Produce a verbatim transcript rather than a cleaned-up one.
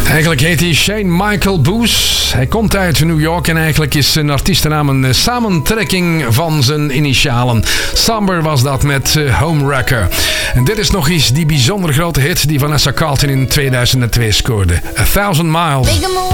Eigenlijk heet hij Shane Michael Boos. Hij komt uit New York en eigenlijk is zijn artiestennaam een samentrekking van zijn initialen. Somber was dat met uh, Homewrecker. En dit is nog eens die bijzonder grote hit die Vanessa Carlton in tweeduizend twee scoorde. A Thousand Miles.